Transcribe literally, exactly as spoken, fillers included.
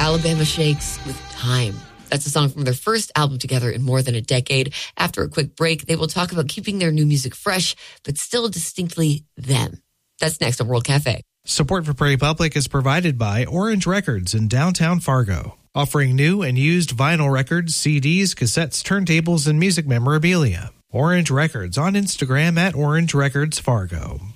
Alabama Shakes with Time. That's a song from their first album together in more than a decade. After a quick break, they will talk about keeping their new music fresh, but still distinctly them. That's next on World Cafe. Support for Prairie Public is provided by Orange Records in downtown Fargo, offering new and used vinyl records, C Ds, cassettes, turntables, and music memorabilia. Orange Records on Instagram at Orange Records Fargo.